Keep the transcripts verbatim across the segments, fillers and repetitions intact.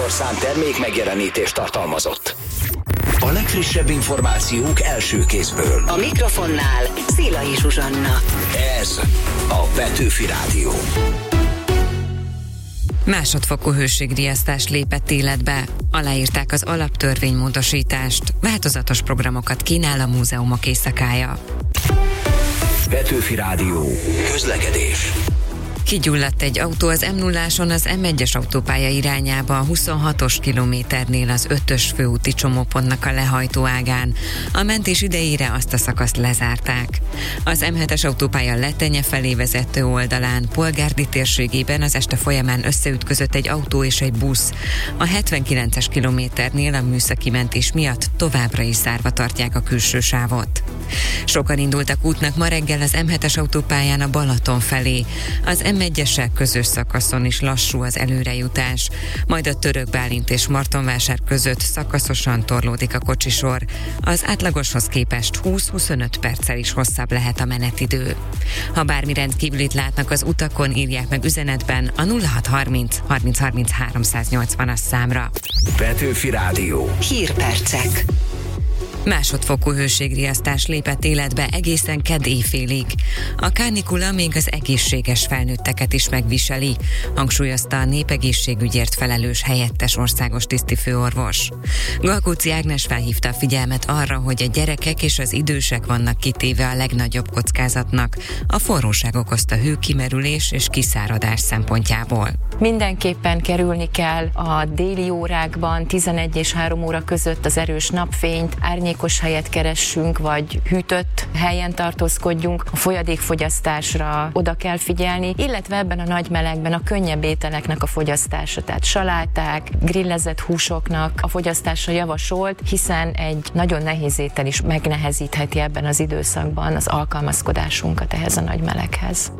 műsorszám termék megjelenítést tartalmazott. A legfrissebb információk első kézből. A mikrofonnál Szélai Zsuzsanna. Ez a Petőfi Rádió. Másodfokú hőségriasztás lépett életbe. Aláírták az alaptörvénymódosítást. Változatos programokat kínál a múzeumok éjszakája. Petőfi Rádió. Közlekedés. Kigyulladt egy autó az em nulláson az em egyes autópálya irányába a huszonhatos kilométernél az ötös főúti csomópontnak a lehajtó ágán. A mentés idejére azt a szakaszt lezárták. Az em hetes autópálya Letenye felé vezető oldalán, Polgárdi térségében az este folyamán összeütközött egy autó és egy busz. A hetvenkilences kilométernél a műszaki mentés miatt továbbra is zárva tartják a külső sávot. Sokan indultak útnak ma reggel az em hetes autópályán a Balaton felé. Az em egyesek közös szakaszon is lassú az előrejutás, majd a Török Bálint és Martonvásár között szakaszosan torlódik a kocsisor. Az átlagoshoz képest húsz-huszonöt perccel is hosszabb lehet a menetidő. Ha bármi rendkívülit látnak az utakon, írják meg üzenetben a nulla hat harminc harminc harminc háromszáznyolcvanas számra. Petőfi Rádió. Hírpercek. Másodfokú hőségriasztás lépett életbe egészen kedd éjfélig. A kánikula még az egészséges felnőtteket is megviseli, hangsúlyozta a népegészségügyért felelős helyettes országos tisztifőorvos. Galkóczy Ágnes felhívta a figyelmet arra, hogy a gyerekek és az idősek vannak kitéve a legnagyobb kockázatnak a forróság okozta hőkimerülés és kiszáradás szempontjából. Mindenképpen kerülni kell a déli órákban, tizenegy és három óra között az erős napfényt, árnyékos helyet keressünk, vagy hűtött helyen tartózkodjunk. A folyadékfogyasztásra oda kell figyelni, illetve ebben a nagy melegben a könnyebb ételeknek a fogyasztása, tehát saláták, grillezett húsoknak a fogyasztása javasolt, hiszen egy nagyon nehéz étel is megnehezítheti ebben az időszakban az alkalmazkodásunkat ehhez a nagy meleghez.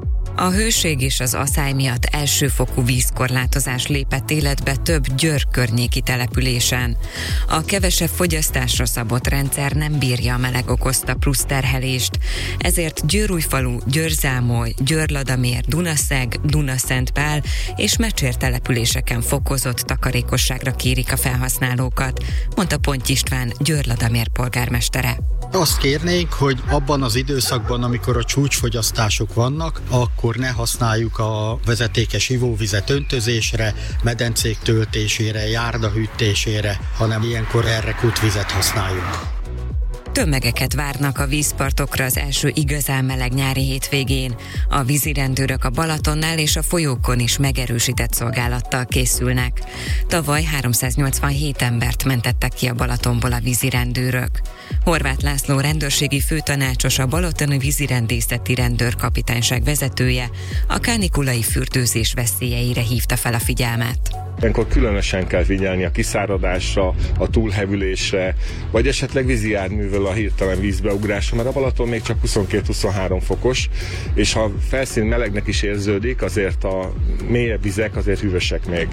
A hőség és az aszály miatt elsőfokú vízkorlátozás lépett életbe több Győr környéki településen. A kevesebb fogyasztásra szabott rendszer nem bírja a meleg okozta plusz terhelést, ezért Győrújfalu, Győrzámoly, Győr-Ladamér, Dunaszeg, Dunaszentpál és Mecsér településeken fokozott takarékosságra kérik a felhasználókat, mondta Ponty István, Győr-Ladamér polgármestere. Azt kérnénk, hogy abban az időszakban, amikor a csúcsfogyasztások vannak, akkor ne használjuk a vezetékes ivóvizet öntözésre, medencék töltésére, járdahűtésére, hanem ilyenkor erre kutvizet használjunk. Tömegeket várnak a vízpartokra az első igazán meleg nyári hétvégén. A vízirendőrök a Balatonnál és a folyókon is megerősített szolgálattal készülnek. Tavaly háromszáznyolcvanhét embert mentettek ki a Balatonból a vízirendőrök. Horváth László rendőrségi főtanácsos, a balatoni vízirendészeti rendőrkapitányság vezetője a kánikulai fürdőzés veszélyeire hívta fel a figyelmet. Ilyenkor különösen kell figyelni a kiszáradásra, a túlhevülésre, vagy esetleg vízi járművel a hirtelen vízbeugrásra, mert a Balaton még csak huszonkettő-huszonhárom fokos, és ha a felszín melegnek is érződik, azért a mélyebb vizek azért hűvösek még.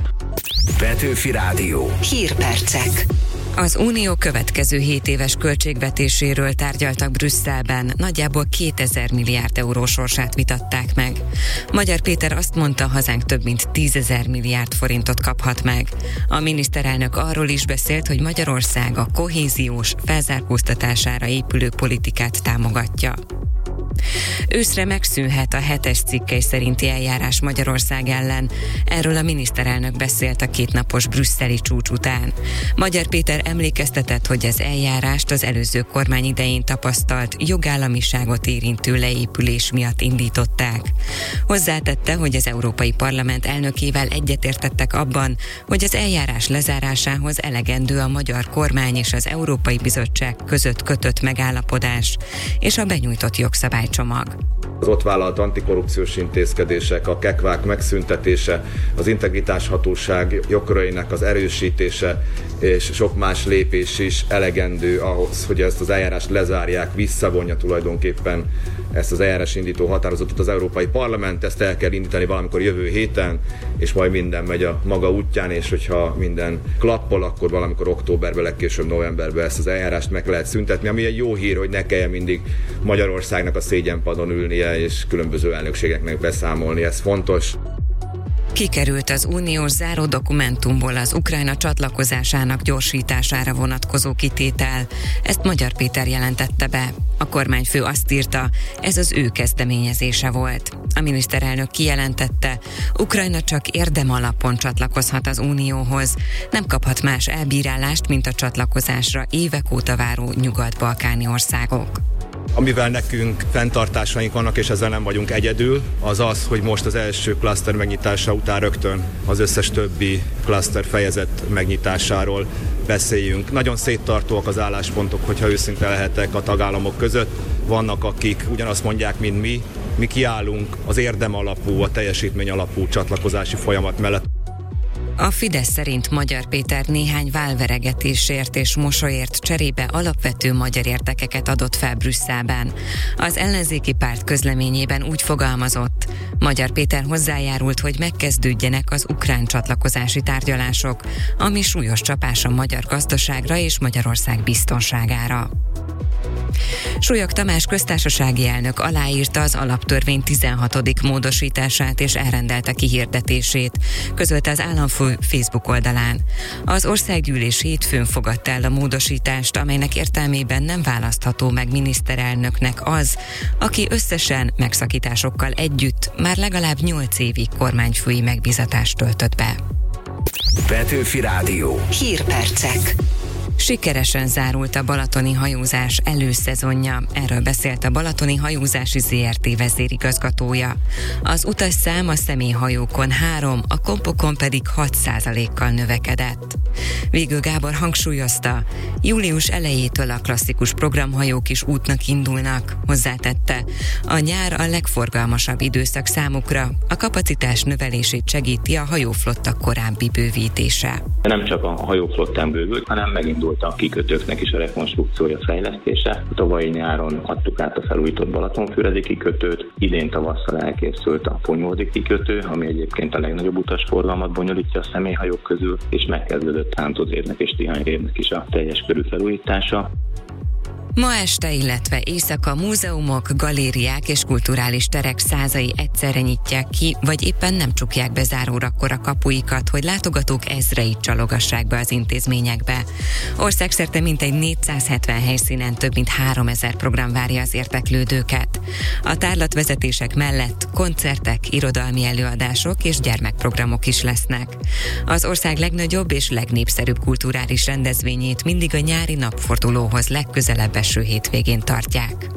Petőfi Rádió. Hírpercek. Az Unió következő hét éves költségvetéséről tárgyaltak Brüsszelben, nagyjából kétezer milliárd euró sorsát vitatták meg. Magyar Péter azt mondta, hazánk több mint tízezer milliárd forintot kaphat meg. A miniszterelnök arról is beszélt, hogy Magyarország a kohéziós felzárkóztatására épülő politikát támogatja. Őszre megszűnhet a hetes cikkely szerinti eljárás Magyarország ellen. Erről a miniszterelnök beszélt a kétnapos brüsszeli csúcs után. Magyar Péter emlékeztetett, hogy az eljárást az előző kormány idején tapasztalt jogállamiságot érintő leépülés miatt indították. Hozzátette, hogy az Európai Parlament elnökével egyetértettek abban, hogy az eljárás lezárásához elegendő a magyar kormány és az Európai Bizottság között kötött megállapodás és a benyújtott jogszabálycsomag. Az ott vállalt antikorrupciós intézkedések, a kekvák megszüntetése, az integritáshatóság jogköreinek az erősítése és sok más lépés is elegendő ahhoz, hogy ezt az eljárást lezárják, visszavonja tulajdonképpen ezt az eljárás indító határozatot az Európai Parlament, ezt el kell indítani valamikor jövő héten, és majd minden megy a maga útján, és hogyha minden klappol, akkor valamikor októberben, legkésőbb novemberben ezt az eljárást meg lehet szüntetni, ami egy jó hír, hogy ne kelljen mindig Magyarországnak a szégyenpadon ülnie, és különböző elnökségeknek beszámolni, ez fontos. Kikerült az uniós záró dokumentumból az Ukrajna csatlakozásának gyorsítására vonatkozó kitétel. Ezt Magyar Péter jelentette be. A kormányfő azt írta, ez az ő kezdeményezése volt. A miniszterelnök kijelentette, Ukrajna csak érdemalapon csatlakozhat az unióhoz, nem kaphat más elbírálást, mint a csatlakozásra évek óta váró nyugat-balkáni országok. Amivel nekünk fenntartásaink vannak, és ezzel nem vagyunk egyedül, az az, hogy most az első klaszter megnyitása után rögtön az összes többi klaszter fejezet megnyitásáról beszéljünk. Nagyon széttartóak az álláspontok, hogyha őszinte lehetek a tagállamok között. Vannak, akik ugyanazt mondják, mint mi. Mi kiállunk az érdem alapú, a teljesítmény alapú csatlakozási folyamat mellett. A Fidesz szerint Magyar Péter néhány válveregetésért és mosolyért cserébe alapvető magyar érdekeket adott fel Brüsszelben. Az ellenzéki párt közleményében úgy fogalmazott, Magyar Péter hozzájárult, hogy megkezdődjenek az ukrán csatlakozási tárgyalások, ami súlyos csapás a magyar gazdaságra és Magyarország biztonságára. Súlyog Tamás köztársasági elnök aláírta az alaptörvény tizenhatodik módosítását és elrendelte kihirdetését, közölte az államfő Facebook oldalán. Az országgyűlés hétfőn fogadta el a módosítást, amelynek értelmében nem választható meg miniszterelnöknek az, aki összesen megszakításokkal együtt már legalább nyolc évig kormányfői megbízatást töltött be. Petőfi Rádió. Hírpercek. Sikeresen zárult a balatoni hajózás előszezonja, erről beszélt a Balatoni Hajózási zé er té vezérigazgatója. Az utasszám a személyhajókon három, a kompokon pedig hat százalékkal növekedett. Végül Gábor hangsúlyozta, július elejétől a klasszikus programhajók is útnak indulnak, hozzátette. A nyár a legforgalmasabb időszak számukra, a kapacitás növelését segíti a hajóflotta korábbi bővítése. Nem csak a hajóflottán bővült, hanem megindult a kikötőknek is a rekonstrukciója, fejlesztése. A tavalyi nyáron adtuk át a felújított Balatonfüredi kikötőt, idén tavasszal elkészült a Ponyódi kikötő, ami egyébként a legnagyobb utasforgalmat bonyolítja a személyhajók közül, és megkezdődött Tántozérnek és Tihanyérnek is a teljes körű felújítása. Ma este, illetve éjszaka múzeumok, galériák és kulturális terek százai egyszerre nyitják ki, vagy éppen nem csukják be zárórakor a kapuikat, hogy látogatók ezreit csalogassák be az intézményekbe. Országszerte mintegy négyszázhetven helyszínen több mint háromezer program várja az érdeklődőket. A tárlatvezetések mellett koncertek, irodalmi előadások és gyermekprogramok is lesznek. Az ország legnagyobb és legnépszerűbb kulturális rendezvényét mindig a nyári napfordulóhoz legközelebb eső hétvégén tartják.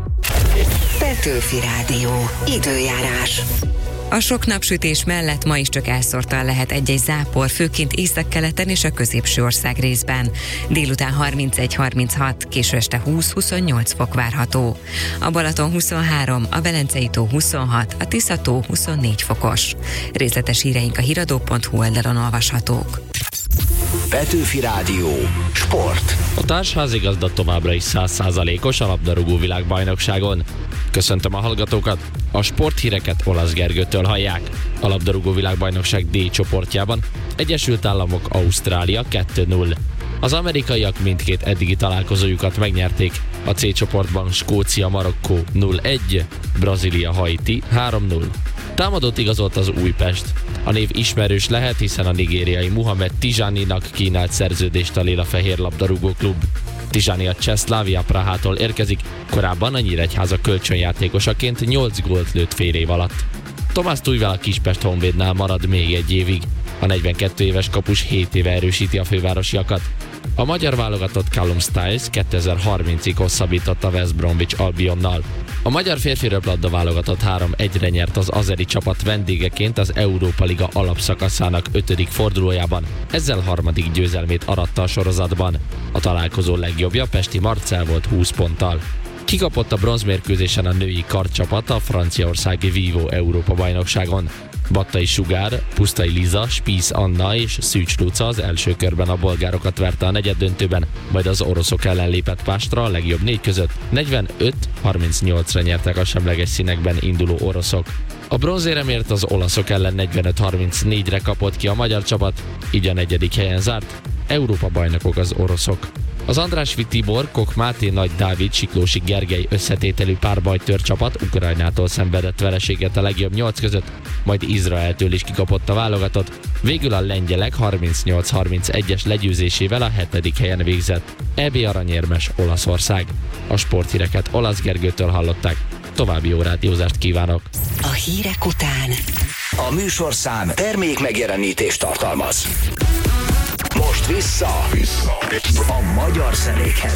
Petőfi Rádió. Időjárás. A sok napsütés mellett ma is csak elszórtan lehet egy-egy zápor, főként északkeleten és a középső ország részben. Délután harmincegy harminchat, késő este húsz-huszonnyolc fok várható. A Balaton huszonhárom, a Velencei tó huszonhat, a Tisza tó huszonnégy fokos. Részletes híreink a híradó pont hu oldalon olvashatók. Petőfi Rádió. Sport. A társházigazda továbbra is száz százalékos a labdarúgó világbajnokságon. Köszöntöm a hallgatókat! A sporthíreket Olasz Gergőtől hallják. A labdarúgó világbajnokság D csoportjában Egyesült Államok, Ausztrália kettő null. Az amerikaiak mindkét eddigi találkozójukat megnyerték. A C csoportban Skócia, Marokkó nulla egy, Brazília, Haiti három null. Támadót igazolt az Újpest. A név ismerős lehet, hiszen a nigériai Muhammad Tijaninak kínált szerződést a Lila Fehér labdarúgó klub. Tijani a cseh Slavia Prahától érkezik, korábban a Nyíregyháza kölcsönjátékosaként nyolc gólt lőtt fél év alatt. Tomás Tuchel a Kispest Honvédnál marad még egy évig. A negyvenkét éves kapus hét éve erősíti a fővárosiakat. A magyar válogatott Callum Styles kétezer-harmincig hosszabbított a West Bromwich Albionnal. A magyar férfi röplabda válogatott három egyre nyert az azeri csapat vendégeként az Európa Liga alapszakaszának ötödik fordulójában. Ezzel harmadik győzelmét aratta a sorozatban. A találkozó legjobbja Pesti Marcell volt húsz ponttal. Kikapott a bronzmérkőzésen a női karcsapat a franciaországi Vivo Európa-bajnokságon. Battai Sugár, Pusztai Liza, Spisz Anna és Szűcs Luca az első körben a bolgárokat verte a negyeddöntőben, majd az oroszok ellen lépett pástra a legjobb négy között. negyvenöt harmincnyolcra nyertek a semleges színekben induló oroszok. A bronzéremért az olaszok ellen negyvenöt harmincnégyre kapott ki a magyar csapat, így a negyedik helyen zárt. Európa bajnokok az oroszok. Az Andrásfi Tibor, Koch Máté, Nagy Dávid, Siklósi Gergely összetételű párbajtőr csapat Ukrajnától szenvedett vereséget a legjobb nyolc között, majd Izraeltől is kikapott a válogatott. Végül a lengyelek harmincnyolc harmincegyes legyőzésével a hetedik helyen végzett. é bé aranyérmes Olaszország. A sporthíreket Olasz Gergőtől hallották. További jó rádiózást kívánok! A hírek után a műsorszám termék megjelenítést tartalmaz. Most vissza, vissza a magyar zenékhez.